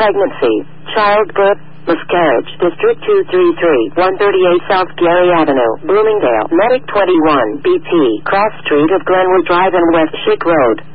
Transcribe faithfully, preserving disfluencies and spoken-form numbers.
pregnancy, childbirth, miscarriage. District two thirty-three, one thirty-eight South Gary Avenue, Bloomingdale. Medic twenty-one, B P, Cross Street of Glenwood Drive and West Schick Road.